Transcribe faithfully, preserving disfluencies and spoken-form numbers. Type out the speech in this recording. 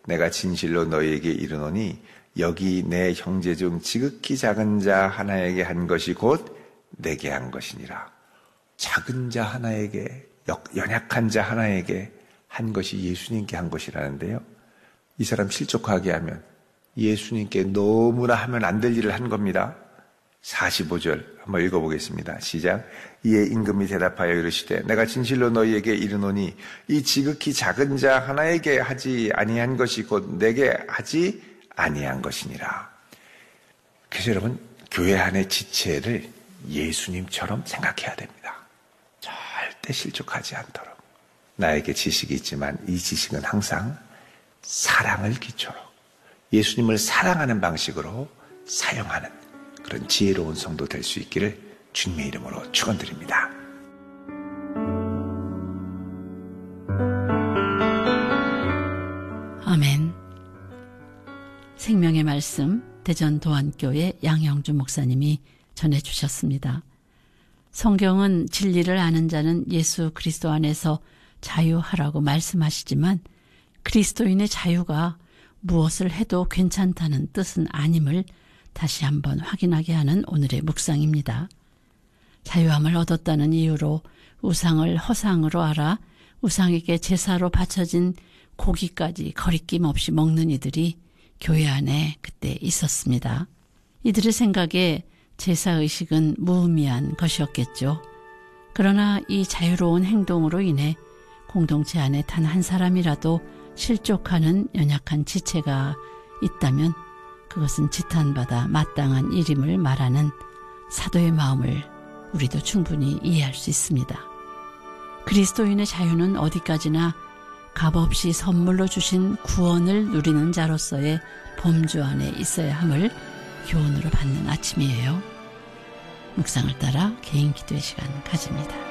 내가 진실로 너희에게 이르노니 여기 내 형제 중 지극히 작은 자 하나에게 한 것이 곧 내게 한 것이니라. 작은 자 하나에게, 연약한 자 하나에게 한 것이 예수님께 한 것이라는데요. 이 사람 실족하게 하면 예수님께 너무나 하면 안 될 일을 한 겁니다. 사십오 절 한번 읽어보겠습니다. 시작. 이에 임금이 대답하여 이르시되 내가 진실로 너희에게 이르노니 이 지극히 작은 자 하나에게 하지 아니한 것이 곧 내게 하지 아니한 것이니라. 그래서 여러분, 교회 안의 지체를 예수님처럼 생각해야 됩니다. 절대 실족하지 않도록. 나에게 지식이 있지만 이 지식은 항상 사랑을 기초로 예수님을 사랑하는 방식으로 사용하는 그런 지혜로운 성도 될 수 있기를 주님의 이름으로 축원드립니다. 아멘. 생명의 말씀 대전 도안교회 양영주 목사님이 전해주셨습니다. 성경은 진리를 아는 자는 예수 그리스도 안에서 자유하라고 말씀하시지만 그리스도인의 자유가 무엇을 해도 괜찮다는 뜻은 아님을 다시 한번 확인하게 하는 오늘의 묵상입니다. 자유함을 얻었다는 이유로 우상을 허상으로 알아 우상에게 제사로 바쳐진 고기까지 거리낌 없이 먹는 이들이 교회 안에 그때 있었습니다. 이들의 생각에 제사의식은 무의미한 것이었겠죠. 그러나 이 자유로운 행동으로 인해 공동체 안에 단 한 사람이라도 실족하는 연약한 지체가 있다면 그것은 지탄받아 마땅한 일임을 말하는 사도의 마음을 우리도 충분히 이해할 수 있습니다. 그리스도인의 자유는 어디까지나 값없이 선물로 주신 구원을 누리는 자로서의 범주 안에 있어야 함을 교훈으로 받는 아침이에요. 묵상을 따라 개인 기도의 시간 가집니다.